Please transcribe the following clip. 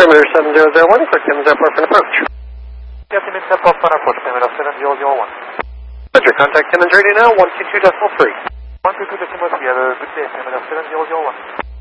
Perimeter 7001 for Timmins Airport for an approach. Yeah, Timmins Airport for an approach, perimeter 7001. Roger, contact Timmins radio now, 122.3. 122.3, have a good day, perimeter 7001.